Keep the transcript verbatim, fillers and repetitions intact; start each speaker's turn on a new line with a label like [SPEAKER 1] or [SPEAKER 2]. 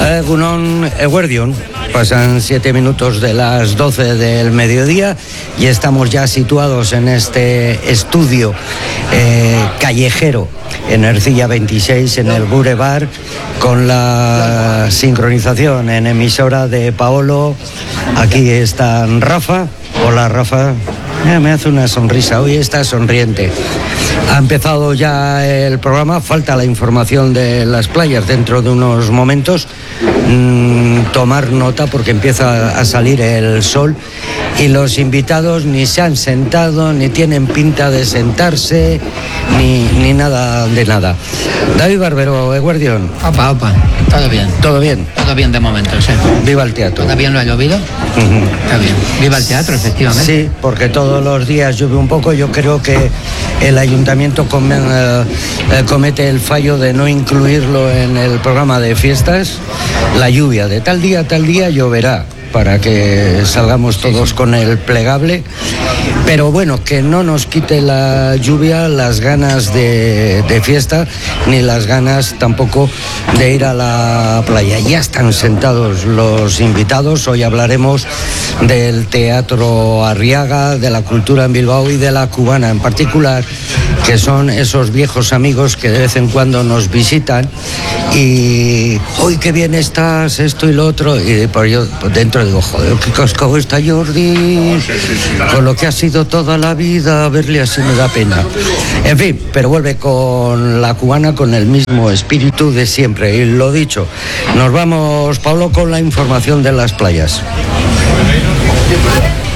[SPEAKER 1] Egunon Eguerdion. Pasan siete minutos de las doce del mediodía y estamos ya situados en este estudio eh, callejero en Ercilla veintiséis, en el Gure Bar, con la sincronización en emisora de Paolo. Aquí está Rafa. Hola, Rafa. Eh, me hace una sonrisa, hoy está sonriente. Ha empezado ya el programa, falta la información de las playas dentro de unos momentos. Mm, tomar nota porque empieza a salir el sol y los invitados ni se han sentado, ni tienen pinta de sentarse, ni, ni nada de nada. David Barbero, Eguerdion.
[SPEAKER 2] Opa, opa, todo bien.
[SPEAKER 1] ¿Todo bien?
[SPEAKER 2] Todo bien de momento, sí.
[SPEAKER 1] Viva el teatro.
[SPEAKER 2] ¿Todavía no ha llovido? Uh-huh. Está bien. Viva el teatro, efectivamente.
[SPEAKER 1] Sí, porque todos los días llueve un poco. Yo creo que el ayuntamiento come, eh, comete el fallo de no incluirlo en el programa de fiestas. La lluvia de tal día, tal día lloverá, para que salgamos todos con el plegable. Pero bueno, que no nos quite la lluvia las ganas de, de fiesta, ni las ganas tampoco de ir a la playa. Ya están sentados los invitados. Hoy hablaremos del Teatro Arriaga, de la cultura en Bilbao y de la cubana en particular, que son esos viejos amigos que de vez en cuando nos visitan y hoy qué bien estás, esto y lo otro, y por yo dentro digo, joder, qué cascado está Jordi, con lo que ha sido toda la vida, verle así me da pena. En fin, pero vuelve con la cubana con el mismo espíritu de siempre. Y lo dicho, nos vamos, Pablo, con la información de las playas.